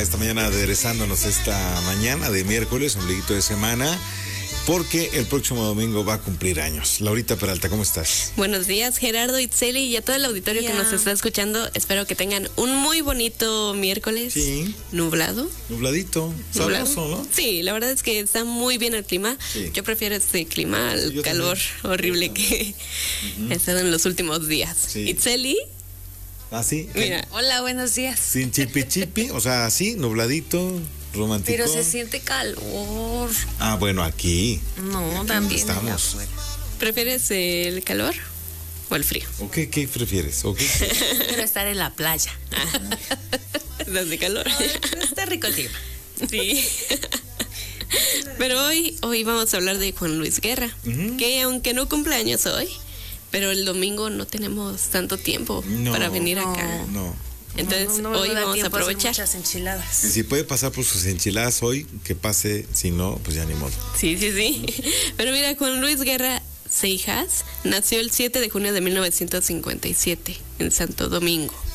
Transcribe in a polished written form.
Esta mañana aderezándonos esta mañana de miércoles, ombliguito de semana, porque el próximo domingo va a cumplir años. Laurita Peralta, ¿cómo estás? Buenos días, Gerardo, Itzeli y a todo el auditorio que nos está escuchando. Espero que tengan un muy bonito miércoles. Sí. Nublado. Nubladito. Sabroso, ¿no? Sí, la verdad es que está muy bien el clima. Sí. Yo prefiero este clima al calor horrible que ha estado en los últimos días. Sí. Itzeli. ¿Ah, sí? Mira. Hola, buenos días. Sin chipi, o sea, así, nubladito, romántico. Pero se siente calor. Ah, bueno, aquí. No, también. Estamos. ¿Prefieres el calor o el frío? ¿O qué prefieres? ¿O qué? Quiero estar en la playa. ¿Estás de calor? Está rico el clima. Sí. Pero hoy vamos a hablar de Juan Luis Guerra, que aunque no cumple años hoy, pero el domingo no tenemos tanto tiempo para venir acá. No. Entonces hoy vamos a aprovechar. Muchas enchiladas. Y si puede pasar por sus enchiladas hoy, que pase. Si no, pues ya ni modo. Sí. Pero mira, Juan Luis Guerra Seijas nació el 7 de junio de 1957 en Santo Domingo.